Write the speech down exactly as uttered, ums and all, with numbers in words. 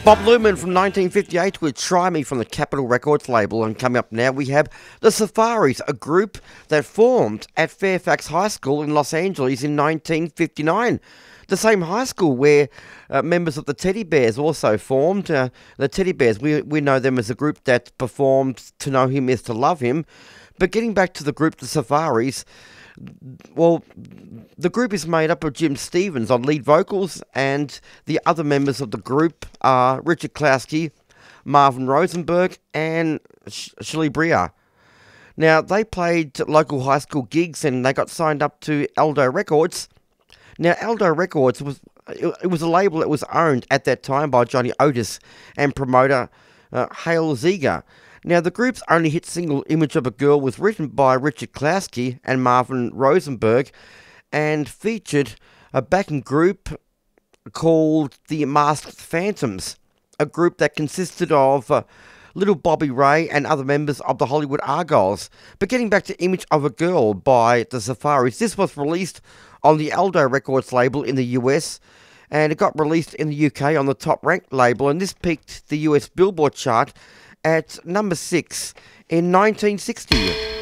Bob Luman from nineteen fifty-eight with Try Me from the Capitol Records label. And coming up now we have the Safaris, a group that formed at Fairfax High School in Los Angeles in nineteen fifty-nine. The same high school where uh, members of the Teddy Bears also formed. Uh, the Teddy Bears, we, we know them as a group that performed To Know Him Is To Love Him. But getting back to the group, the Safaris, well, the group is made up of Jim Stevens on lead vocals, and the other members of the group are Richard Klowski, Marvin Rosenberg, and Sh- Shirley Brier. Now, they played local high school gigs and they got signed up to Aldo Records. Now, Aldo Records was it was a label that was owned at that time by Johnny Otis and promoter uh, Hale Ziegler. Now, the group's only hit single, Image of a Girl, was written by Richard Klowski and Marvin Rosenberg and featured a backing group called the Masked Phantoms, a group that consisted of uh, Little Bobby Ray and other members of the Hollywood Argyles. But getting back to Image of a Girl by the Safaris, this was released on the Aldo Records label in the U S, and it got released in the U K on the Top Rank label, and this peaked the U S Billboard chart at number six in nineteen sixty.